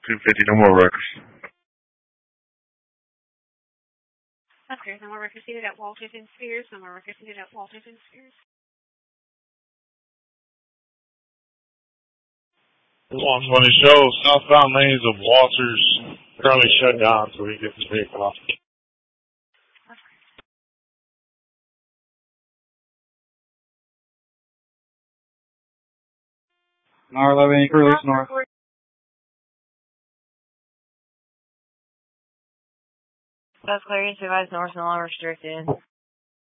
250, no more records. That's clear. No more records needed at Walters and Spears. No more records needed at Walters and Spears. Launch when it shows southbound lanes of Walters currently shut down until we get this vehicle off. R11, any crew release north. That's clear. Advise north, no longer restricted.